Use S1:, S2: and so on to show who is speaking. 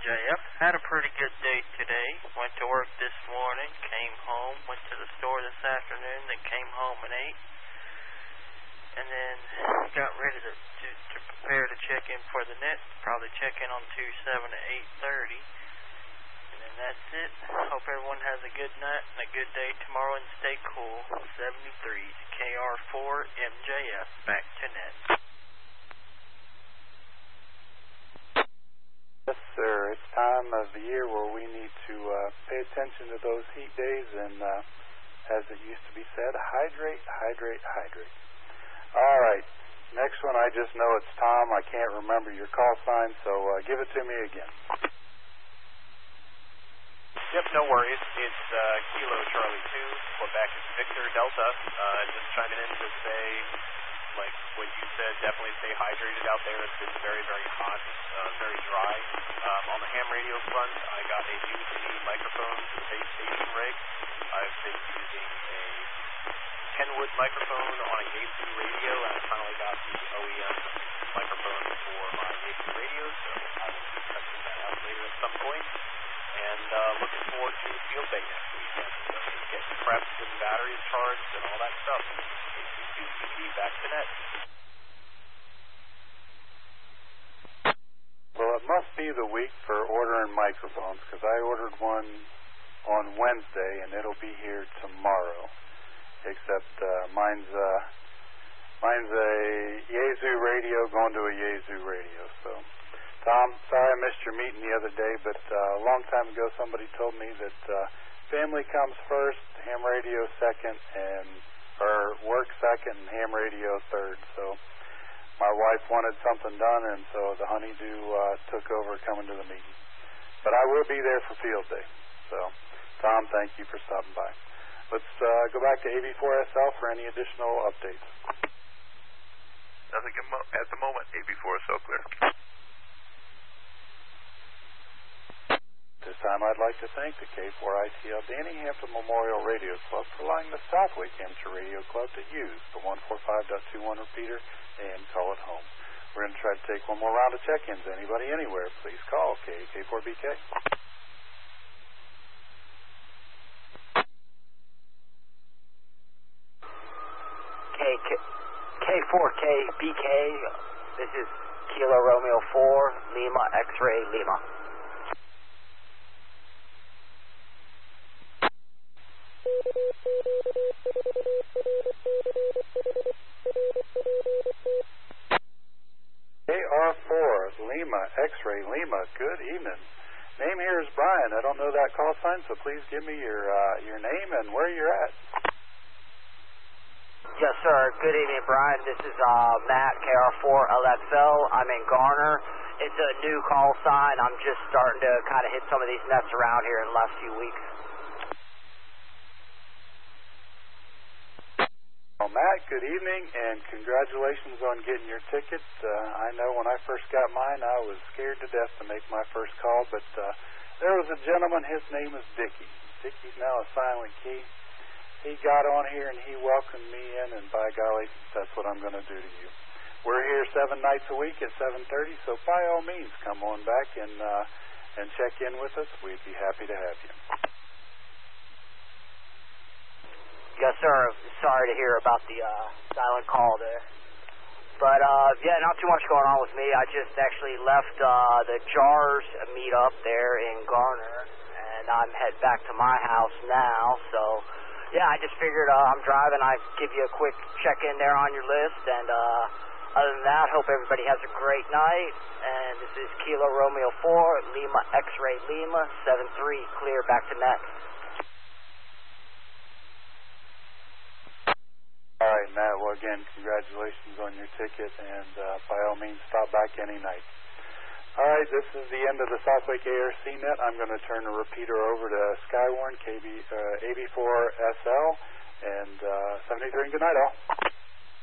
S1: MJF. Had a pretty good day today. Went to work this morning, came home, went to the store this afternoon, then came home and ate. And then got ready to prepare to check in for the net. Probably check in on 2/7 at 8:30. And then that's it. Hope everyone has a good night and a good day tomorrow and stay cool. 73's KR4 MJF. Back to net.
S2: Yes, sir. It's time of the year where we need to pay attention to those heat days and, as it used to be said, hydrate, hydrate, hydrate. All right. Next one, I just know it's Tom. I can't remember your call sign, so give it to me again.
S3: Yep, no worries. It's Kilo Charlie 2, Quebec Victor Delta. Just chiming in to say, like what you said, definitely stay hydrated out there. It's been very, very hot, very dry. On the ham radio front, I got a UC microphone for the base station rig. I've been using a Kenwood microphone on a Yaesu radio, and I finally got the OEM microphone for my Yaesu radio, so I will be testing that out later at some point. And looking forward to field day next weekend. So just getting prepped and batteries charged and all that stuff. KC2TV back to net.
S2: Well, it must be the week for ordering microphones, because I ordered one on Wednesday, and it'll be here tomorrow. Except mine's a Yaesu radio going to a Yaesu radio. So, Tom, sorry I missed your meeting the other day, but a long time ago somebody told me that family comes first, ham radio second, or work second, and ham radio third. So my wife wanted something done, and so the honeydew took over coming to the meeting. But I will be there for field day. So, Tom, thank you for stopping by. Let's go back to AB4SL for any additional updates.
S4: Nothing at the moment. AB4SL clear.
S2: This time I'd like to thank the K4ICL Danny Hampton Memorial Radio Club for allowing the Southwake Amateur Radio Club to use the 145.21 repeater and call it home. We're going to try to take one more round of check-ins. Anybody, anywhere, please call K4BK.
S5: K4KBK, this is Kilo Romeo 4, Lima, X-Ray, Lima.
S2: KR4, Lima, X-Ray, Lima, good evening. Name here is Brian. I don't know that call sign, so please give me your name and where you're at.
S5: Yes, sir. Good evening, Brian. This is Matt, KR4LXL. I'm in Garner. It's a new call sign. I'm just starting to kind of hit some of these nets around here in the last few weeks.
S2: Well, Matt, good evening, and congratulations on getting your ticket. I know when I first got mine, I was scared to death to make my first call, but there was a gentleman. His name is Dickie. Dickie's now a silent key. He got on here and he welcomed me in, and by golly, that's what I'm going to do to you. We're here 7 nights a week at 7:30, so by all means, come on back and check in with us. We'd be happy to have you.
S5: Yes, sir. Sorry to hear about the silent call there. But, yeah, not too much going on with me. I just actually left the JARS meet up there in Garner, and I'm heading back to my house now, so... Yeah, I just figured I'm driving. I'd give you a quick check-in there on your list. And other than that, hope everybody has a great night. And this is Kilo Romeo 4, Lima X-Ray Lima, 7-3, clear back to net.
S2: All right, Matt. Well, again, congratulations on your ticket. And by all means, stop back any night. All right, this is the end of the Southwake ARC net. I'm going to turn the repeater over to Skywarn, AB4SL, and 73, and good night all.